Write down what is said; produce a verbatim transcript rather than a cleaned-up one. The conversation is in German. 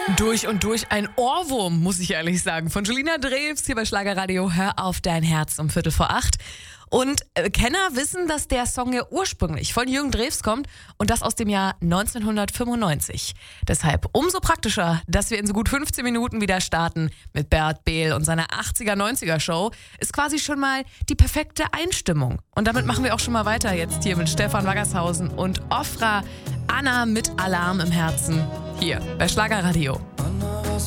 Durch und durch ein Ohrwurm, muss ich ehrlich sagen. Von Julina Drews hier bei Schlagerradio. Hör auf dein Herz um Viertel vor acht. Und äh, Kenner wissen, dass der Song ja ursprünglich von Jürgen Drews kommt und das aus dem Jahr neunzehnhundertfünfundneunzig. Deshalb umso praktischer, dass wir in so gut fünfzehn Minuten wieder starten mit Bert Behl und seiner achtziger-neunziger-Show. Ist quasi schon mal die perfekte Einstimmung. Und damit machen wir auch schon mal weiter jetzt hier mit Stefan Waggershausen und Ofra Anna mit Alarm im Herzen. Hier bei Schlagerradio.